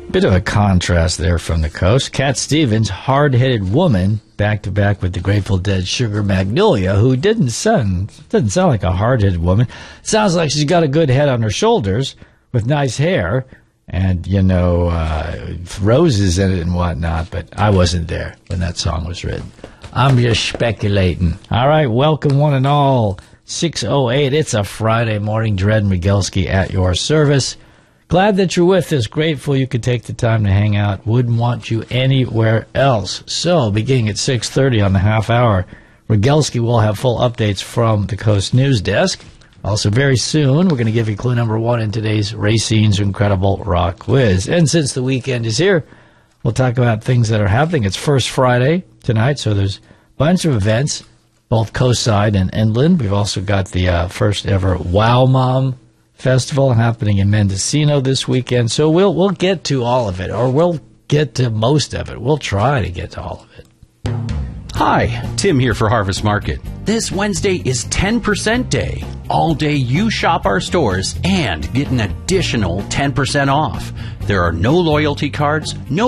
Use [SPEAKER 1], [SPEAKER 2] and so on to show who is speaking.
[SPEAKER 1] Bit of a contrast there from the coast. Cat Stevens, hard-headed woman, back-to-back with the Grateful Dead Sugar Magnolia, who doesn't sound like a hard-headed woman. Sounds like she's got a good head on her shoulders with nice hair and, roses in it and whatnot, but I wasn't there when that song was written. I'm just speculating. All right, welcome one and all. 6:08, it's a Friday morning. Dred Miguelski at your service. Glad that you're with us. Grateful you could take the time to hang out. Wouldn't want you anywhere else. So, beginning at 6:30 on the half hour, Miguelski will have full updates from the Coast News Desk. Also, very soon, we're going to give you clue number one in today's Racine's Incredible Rock Quiz. And since the weekend is here, we'll talk about things that are happening. It's First Friday tonight, so there's a bunch of events, both coastside and inland. We've also got the first ever Wow Mom Festival happening in Mendocino this weekend. So we'll get to all of it, or we'll get to most of it. We'll try to get to all of it.
[SPEAKER 2] Hi, Tim here for Harvest Market. This Wednesday is 10% day. All day you shop our stores and get an additional 10% off. There are no loyalty cards, no